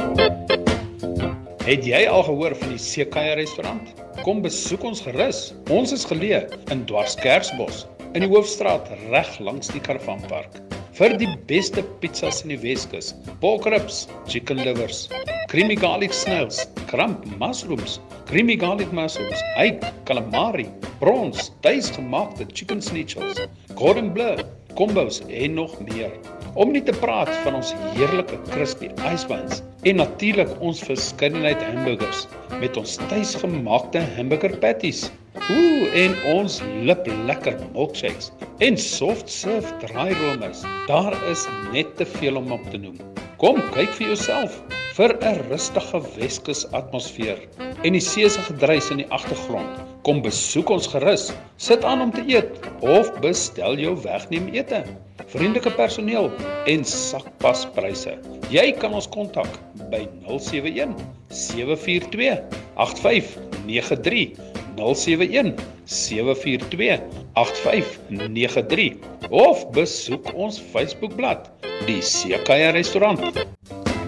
Het jy al gehoor van die Seekaya restaurant? Kom besoek ons gerus. Ons is geleë in Dwarskerksbos, in die Hoofstraat reg langs die Karavanpark. Vir die beste pizzas in die Weskus, pork ribs, chicken livers, creamy garlic snails, crump mushrooms, creamy garlic mushrooms, hake, calamari, prawns, tuisgemaakte chicken schnitzels, cordon bleu, combos en nog meer. Om nie te praat van ons heerlike crispy icebuns en natuurlik ons verskeidenheid hamburgers met ons tuisgemaakte hamburger patties. En ons liplekker milkshakes en soft serve draai roomys. Daar is net te veel om op te noem. Kom, kyk vir jouself vir 'n rustige Weskus atmosfeer en die see se gedruis in die agtergrond. Kom besoek ons gerus, sit aan om te eet of bestel jou wegneem ete. Vriendelike personeel en sakpaspryse. Jy kan ons kontak by 071 742 8593 071 742 8593 of besoek ons Facebookblad, die Seekaya Restaurant.